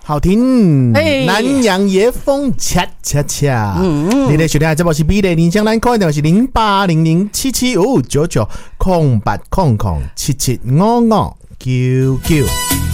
好听，南洋野风恰恰恰。你的收听节目是美丽人生，咱看电话是08007755990800775599。